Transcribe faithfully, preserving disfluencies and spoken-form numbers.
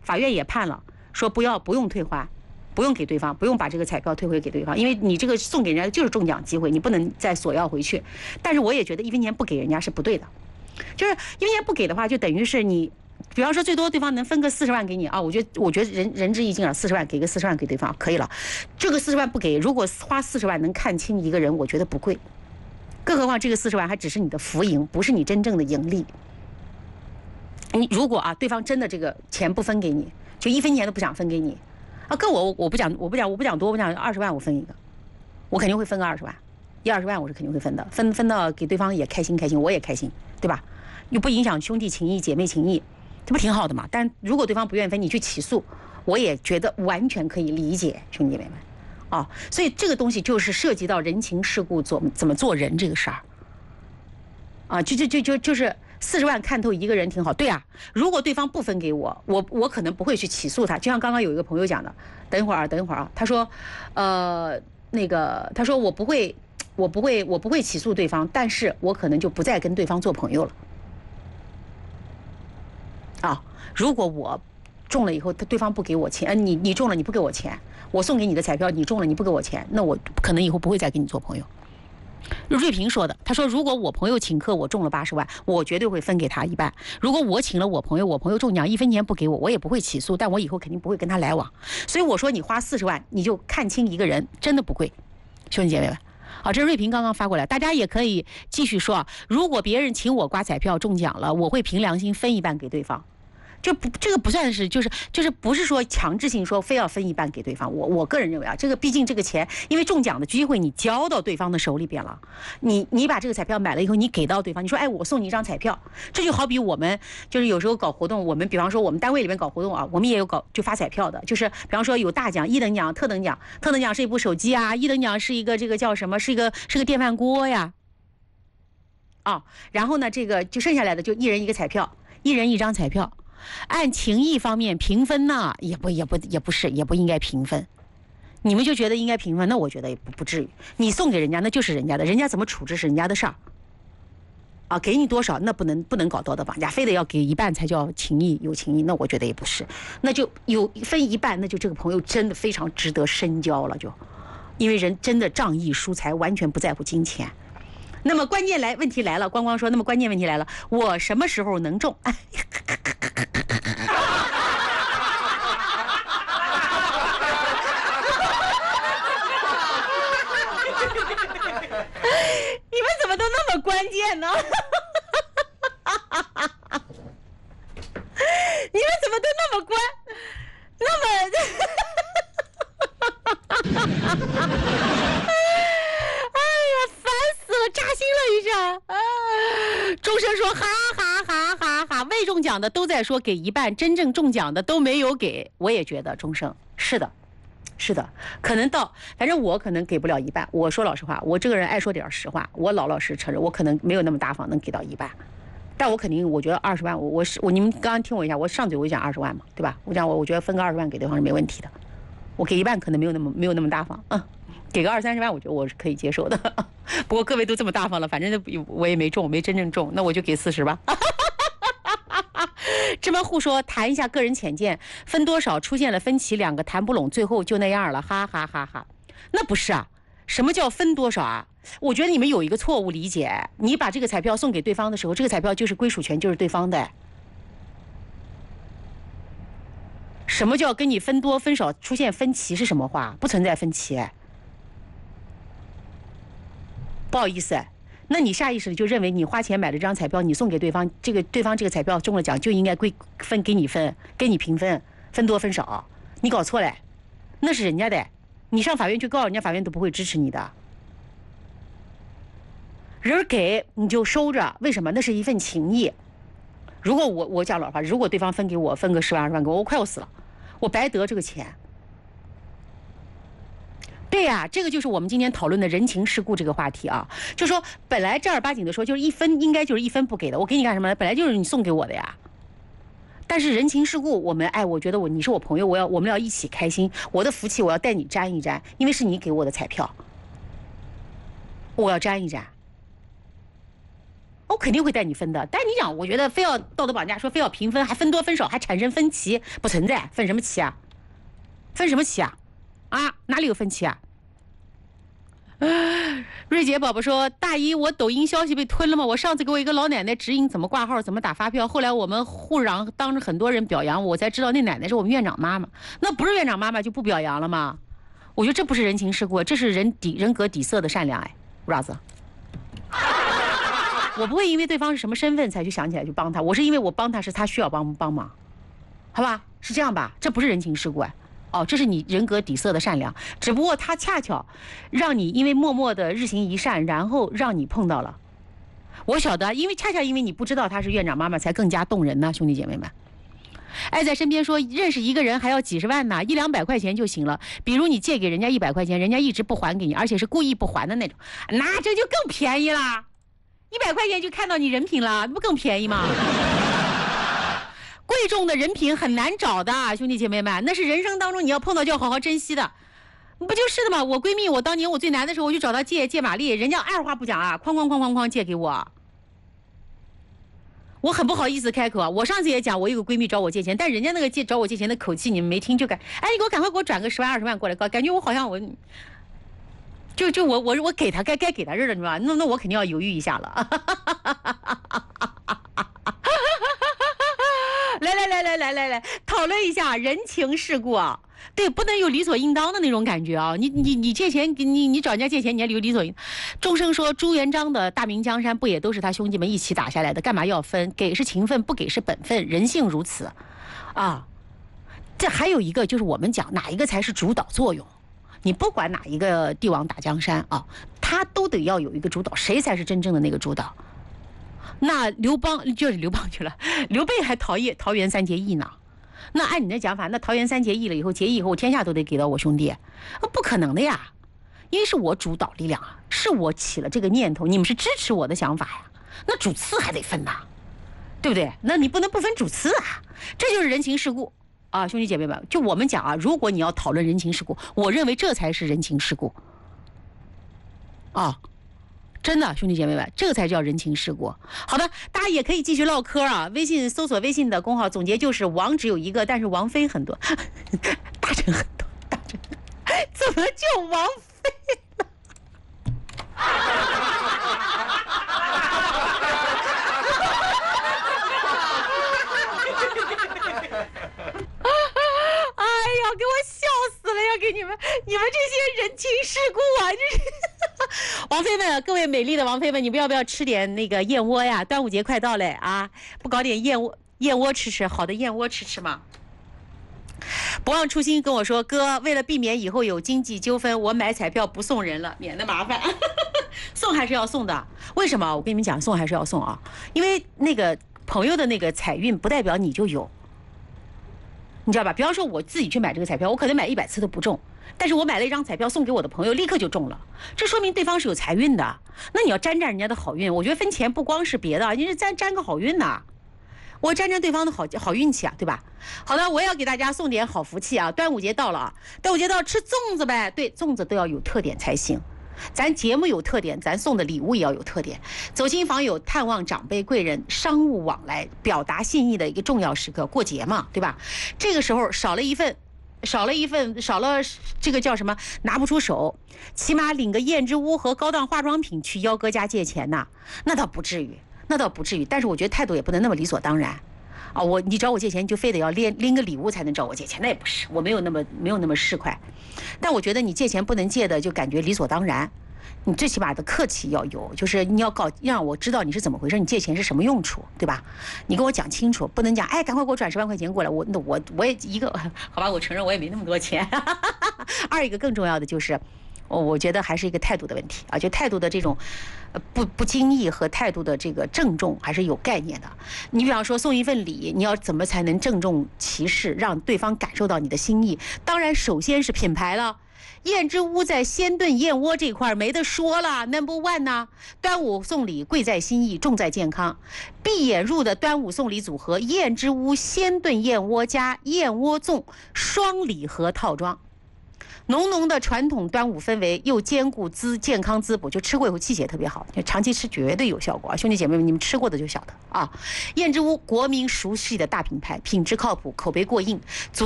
法院也判了，说不要不用退还。不用给对方，不用把这个彩票退回给对方，因为你这个送给人家就是中奖机会，你不能再索要回去。但是我也觉得一分钱不给人家是不对的，就是一分钱不给的话，就等于是你，比方说最多对方能分个四十万给你啊，我觉得我觉得人人之义尽啊，四十万给个四十万给对方可以了。这个四十万不给，如果花四十万能看清一个人，我觉得不贵。更何况这个四十万还只是你的浮盈，不是你真正的盈利。你如果啊，对方真的这个钱不分给你，就一分钱都不想分给你。啊，跟我我不讲，我不讲，我不讲多，我讲二十万，我分一个，我肯定会分个二十万，一二十万我是肯定会分的，分分到给对方也开心开心，我也开心，对吧？又不影响兄弟情谊、姐妹情谊，这不挺好的嘛？但如果对方不愿意分，你去起诉，我也觉得完全可以理解，兄弟姐妹们，啊，所以这个东西就是涉及到人情世故，怎么怎么做人这个事儿，啊，就就就就就是。四十万看透一个人挺好，对啊。如果对方不分给我，我我可能不会去起诉他。就像刚刚有一个朋友讲的，等一会儿啊，等一会儿啊，他说，呃，那个他说我不会，我不会，我不会起诉对方，但是我可能就不再跟对方做朋友了。啊，如果我中了以后，他对方不给我钱，呃，你你中了你不给我钱，我送给你的彩票你中了你不给我钱，那我可能以后不会再跟你做朋友。瑞平说的，他说如果我朋友请客我中了八十万，我绝对会分给他一半。如果我请了我朋友，我朋友中奖一分钱不给我，我也不会起诉，但我以后肯定不会跟他来往。所以我说你花四十万你就看清一个人，真的不贵，兄弟姐妹们。好，这是瑞平刚刚发过来，大家也可以继续说啊。如果别人请我刮彩票中奖了，我会凭良心分一半给对方。这不，这个不算是，就是就是不是说强制性说非要分一半给对方。我我个人认为啊，这个毕竟这个钱，因为中奖的机会你交到对方的手里边了，你你把这个彩票买了以后，你给到对方，你说哎，我送你一张彩票，这就好比我们就是有时候搞活动，我们比方说我们单位里面搞活动啊，我们也有搞就发彩票的，就是比方说有大奖、一等奖、特等奖，特等奖是一部手机啊，一等奖是一个这个叫什么，是一个是个电饭锅呀，啊，然后呢，这个就剩下来的就一人一个彩票，一人一张彩票。按情谊方面评分呢，也不也不也不是，也不应该评分。你们就觉得应该评分，那我觉得也不不至于。你送给人家那就是人家的，人家怎么处置是人家的事儿。啊，给你多少那不能不能搞道德绑架，非得要给一半才叫情谊有情谊，那我觉得也不是。那就有分一半，那就这个朋友真的非常值得深交了，就，因为人真的仗义疏财，完全不在乎金钱。那么关键来问题来了，光光说，那么关键问题来了，我什么时候能中？你们怎么都那么关键呢？你们怎么都那么关，那么？哎呀，烦死了，扎心了一下。啊，钟声说哈哈哈哈哈，未中奖的都在说给一半，真正中奖的都没有给。我也觉得钟声是的。是的，可能到，反正我可能给不了一半。我说老实话，我这个人爱说点实话，我老老实承认，我可能没有那么大方，能给到一半。但我肯定，我觉得二十万，我我是我，你们刚刚听我一下，我上嘴我就讲二十万嘛，对吧？我讲我我觉得分个二十万给对方是没问题的。我给一半可能没有那么没有那么大方，嗯，给个二三十万，我觉得我是可以接受的。不过各位都这么大方了，反正我也没中，没真正中，那我就给四十吧。芝麻户说谈一下个人浅见，分多少出现了分歧，两个谈不拢，最后就那样了，哈哈哈哈。那不是啊，什么叫分多少啊？我觉得你们有一个错误理解，你把这个彩票送给对方的时候，这个彩票就是归属权就是对方的。什么叫跟你分多分少出现分歧是什么话？不存在分歧。不好意思，那你下意识的就认为你花钱买了这张彩票，你送给对方，这个对方这个彩票中了奖就应该归分给你分，给你平分，分多分少，你搞错了，那是人家的，你上法院去告人家，法院都不会支持你的。人给你就收着，为什么？那是一份情谊。如果我我讲老实话，如果对方分给我分个十万二十万给我，我快要死了，我白得这个钱。对呀、啊，这个就是我们今天讨论的人情世故这个话题啊，就是说本来正儿八经的说，就是一分应该就是一分不给的，我给你干什么呢？本来就是你送给我的呀。但是人情世故，我们哎，我觉得我你是我朋友，我要我们要一起开心，我的福气我要带你沾一沾，因为是你给我的彩票，我要沾一沾。 我肯定会带你分的。但你讲，我觉得非要道德绑架，说非要平分，还分多分少，还产生分歧，不存在，分什么歧啊？分什么歧啊？啊，哪里有分歧啊？瑞杰宝宝说：“大姨，我抖音消息被吞了吗？我上次给我一个老奶奶指引怎么挂号，怎么打发票，后来我们互嚷，当着很多人表扬我，我才知道那奶奶是我们院长妈妈。那不是院长妈妈就不表扬了吗？我觉得这不是人情世故，这是人底人格底色的善良。哎 ，Raz， 我不会因为对方是什么身份才去想起来去帮他，我是因为我帮他是他需要帮帮忙，好吧？是这样吧？这不是人情世故哎。”哦，这是你人格底色的善良，只不过他恰巧让你因为默默的日行一善，然后让你碰到了。我晓得，因为恰恰因为你不知道他是院长妈妈，才更加动人呢，兄弟姐妹们。爱在身边说，认识一个人还要几十万呢，一两百块钱就行了。比如你借给人家一百块钱，人家一直不还给你，而且是故意不还的那种，那这就更便宜啦。一百块钱就看到你人品了，那不更便宜吗？贵重的人品很难找的，兄弟姐妹们，那是人生当中你要碰到就要好好珍惜的，不就是的吗？我闺蜜，我当年我最难的时候，我就找她借借玛丽，人家二话不讲啊，哐哐哐哐哐借给我，我很不好意思开口。我上次也讲，我有个闺蜜找我借钱，但人家那个借找我借钱的口气你们没听，就感，哎，你给我赶快给我转个十万二十万过来，感觉我好像我，就就我我我给他该该给他日了，你知道吧？那那我肯定要犹豫一下了。来来来来来来来，讨论一下人情世故啊！对，不能有理所应当的那种感觉啊！你你你借钱，你你找人家借钱，你还有理所应当？钟声说，朱元璋的大明江山不也都是他兄弟们一起打下来的？干嘛要分？给是情分，不给是本分，人性如此，啊！这还有一个就是我们讲哪一个才是主导作用？你不管哪一个帝王打江山啊，他都得要有一个主导，谁才是真正的那个主导？那刘邦就是刘邦去了，刘备还桃叶桃园三结义呢。那按你的讲法，那桃园三结义了以后，结义以后天下都得给到我兄弟，不可能的呀，因为是我主导力量啊，是我起了这个念头，你们是支持我的想法呀，那主次还得分呐，对不对？那你不能不分主次啊，这就是人情世故啊，兄弟姐妹们，就我们讲啊，如果你要讨论人情世故，我认为这才是人情世故啊。真的，兄弟姐妹们，这个才叫人情世故。好的，大家也可以继续唠嗑啊。微信搜索微信的公号，总结就是王只有一个，但是王妃很多，大臣很多，大臣怎么就王妃呢？哎呀，给我笑死了呀！给你们，你们这些人情世故啊，这是。王妃们，各位美丽的王妃们，你们要不要吃点那个燕窝呀？端午节快到了啊，不搞点燕窝燕窝吃吃，好的燕窝吃吃吗？不忘初心跟我说，哥，为了避免以后有经济纠纷，我买彩票不送人了，免得麻烦。送还是要送的，为什么？我跟你们讲，送还是要送啊，因为那个朋友的那个彩运不代表你就有，你知道吧？比方说我自己去买这个彩票，我可能买一百次都不中。但是我买了一张彩票送给我的朋友，立刻就中了，这说明对方是有财运的。那你要沾沾人家的好运，我觉得分钱不光是别的，你是沾沾个好运呐，我沾沾对方的好好运气啊，对吧？好的，我也要给大家送点好福气啊！端午节到了啊，端午节到吃粽子呗，对，粽子都要有特点才行。咱节目有特点，咱送的礼物也要有特点。走亲访友、探望长辈贵人、商务往来、表达心意的一个重要时刻，过节嘛，对吧？这个时候少了一份。少了一份，少了这个叫什么？拿不出手，起码领个燕之屋和高档化妆品去幺哥家借钱呐，那倒不至于，那倒不至于。但是我觉得态度也不能那么理所当然啊！我你找我借钱，你就非得要拎拎个礼物才能找我借钱，那也不是，我没有那么没有那么市侩。但我觉得你借钱不能借的就感觉理所当然，你最起码的客气要有，就是你要搞让我知道你是怎么回事，你借钱是什么用处，对吧？你跟我讲清楚，不能讲哎，赶快给我转十万块钱过来，我那我我也一个好吧，我承认我也没那么多钱。二一个更重要的就是，我觉得还是一个态度的问题啊，就态度的这种不不经意和态度的这个郑重还是有概念的。你比方说送一份礼，你要怎么才能郑重其事，让对方感受到你的心意？当然，首先是品牌了。燕之屋在鲜炖燕窝这块没得说了 ，number one 呢。端午送礼贵在心意，重在健康。闭眼入的端午送礼组合，燕之屋鲜炖燕窝加燕窝粽双礼盒套装。 浓浓的传统端午氛围，又兼顾滋健康滋补，就吃过以后气血特别好，就长期吃绝对有效果啊！兄弟姐妹们，你们吃过的就晓得啊。燕之屋国民熟悉的大品牌，品质靠谱，口碑过硬。